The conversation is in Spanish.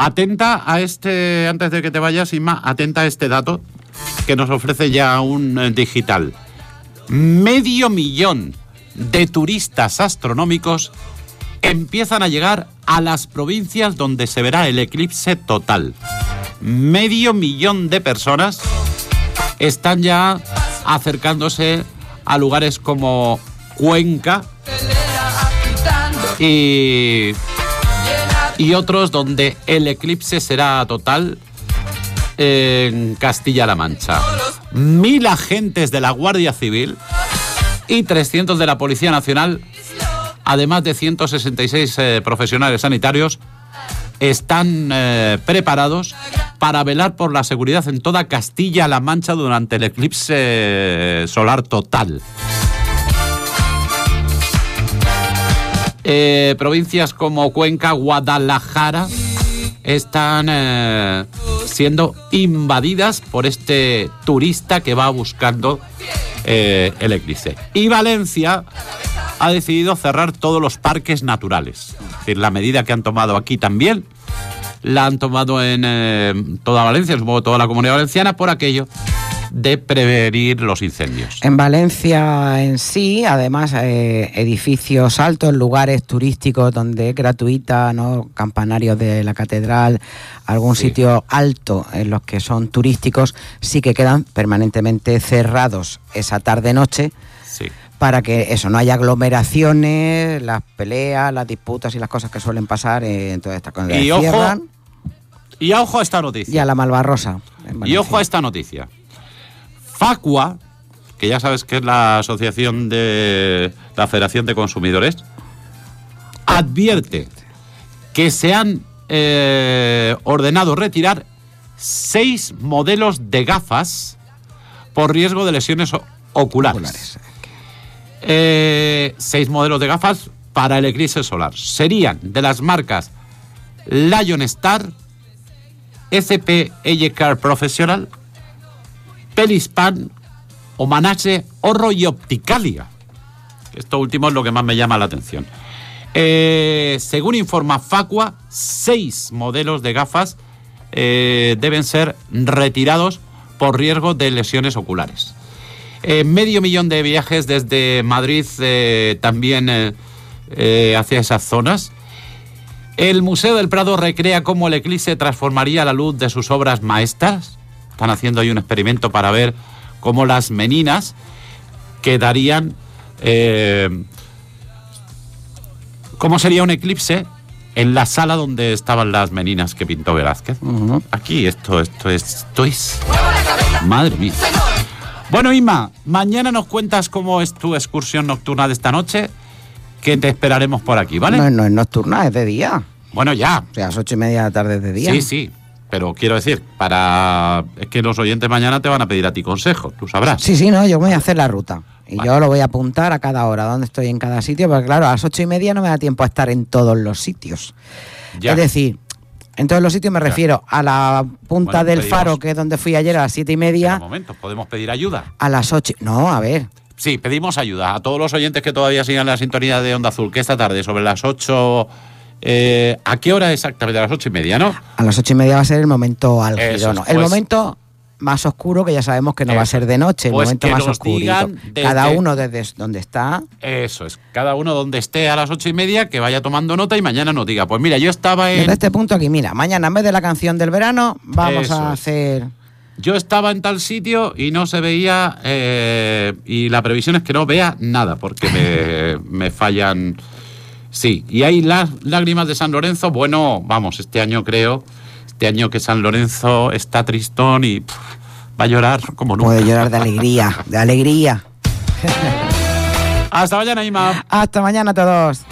Atenta a antes de que te vayas, Inma, atenta a este dato que nos ofrece ya un digital. 500.000 de turistas astronómicos empiezan a llegar a las provincias donde se verá el eclipse total. 500.000 de personas están ya acercándose a lugares como Cuenca y otros donde el eclipse será total en Castilla-La Mancha. 1.000 agentes de la Guardia Civil y 300 de la Policía Nacional, además de 166 profesionales sanitarios, están preparados para velar por la seguridad en toda Castilla-La Mancha durante el eclipse solar total. Provincias como Cuenca, Guadalajara están siendo invadidas por este turista que va buscando el eclipse. Y Valencia ha decidido cerrar todos los parques naturales. Es decir, la medida que han tomado aquí también la han tomado en toda Valencia, supongo toda la Comunidad Valenciana, por aquello de prevenir los incendios. En Valencia en sí, además, edificios altos, lugares turísticos donde es gratuita, ¿no? Campanarios de la catedral, algún sitio alto en los que son turísticos, sí que quedan permanentemente cerrados esa tarde-noche. Sí. Para que eso, no haya aglomeraciones, las peleas, las disputas y las cosas que suelen pasar en todas estas cosas. Y ojo a esta noticia. Y a la Malvarrosa. Y ojo a esta noticia. Facua, que ya sabes que es la asociación de la Federación de Consumidores, advierte que se han ordenado retirar 6 modelos de gafas por riesgo de lesiones oculares. 6 modelos de gafas para el eclipse solar. Serían de las marcas Lion Star, FP Eye-Care Professional, Pelispan, Omanache, Orro y Opticalia. Esto último es lo que más me llama la atención. Según informa Facua, 6 modelos de gafas deben ser retirados por riesgo de lesiones oculares. 500.000 de viajes desde Madrid también hacia esas zonas. El Museo del Prado recrea cómo el eclipse transformaría la luz de sus obras maestras. Están haciendo ahí un experimento para ver cómo las meninas quedarían... cómo sería un eclipse en la sala donde estaban las meninas que pintó Velázquez. Uh-huh. Aquí esto es... Madre mía. Bueno, Inma, mañana nos cuentas cómo es tu excursión nocturna de esta noche, que te esperaremos por aquí, ¿vale? No es nocturna, es de día. Bueno, ya. O sea, a las 8:30 de la tarde es de día. Sí, pero quiero decir, es que los oyentes mañana te van a pedir a ti consejos, tú sabrás. Sí, no, yo voy a hacer la ruta. Y yo lo voy a apuntar a cada hora, dónde estoy en cada sitio, porque claro, a las 8:30 no me da tiempo a estar en todos los sitios. Ya. Es decir... En todos los sitios me refiero a la punta del Faro, que es donde fui ayer a las 7:30. Un momento, ¿podemos pedir ayuda? A las 8. No, a ver. Sí, pedimos ayuda a todos los oyentes que todavía sigan la sintonía de Onda Azul, que esta tarde, sobre las 8... ¿a qué hora exactamente? A las 8:30, ¿no? A las 8:30 va a ser el momento álgido, ¿no? Pues, el momento más oscuro, que ya sabemos que no va a ser de noche, el momento más oscurito. Cada uno desde donde está. Eso es, cada uno donde esté a las 8:30, que vaya tomando nota y mañana nos diga, pues mira, yo estaba en... Desde este punto aquí, mira, mañana en vez de la canción del verano, vamos a hacer... Yo estaba en tal sitio y no se veía, y la previsión es que no vea nada, porque me fallan... Sí, y hay las lágrimas de San Lorenzo, bueno, vamos, este año que San Lorenzo está tristón y va a llorar como nunca. Puede llorar de alegría, de alegría. Hasta mañana, Inma. Hasta mañana a todos.